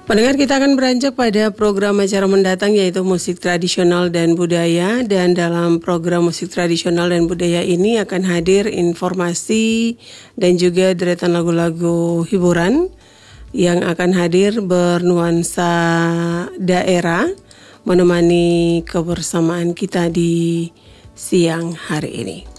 Pendengar, kita akan beranjak pada program acara mendatang yaitu musik tradisional dan budaya. Dan dalam program musik tradisional dan budaya ini akan hadir informasi dan juga deretan lagu-lagu hiburan yang akan hadir bernuansa daerah menemani kebersamaan kita di siang hari ini.